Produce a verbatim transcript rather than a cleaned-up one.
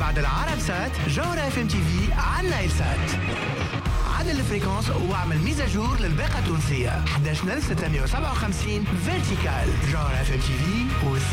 بعد العرب سات جوهرة اف ام تي في على نايل سات. عدل الفريكونس واعمل ميزاجور للباقة التونسية. احد عشر ستمية وسبعة وخمسين فيرتيكال. جوهرة اف ام تي في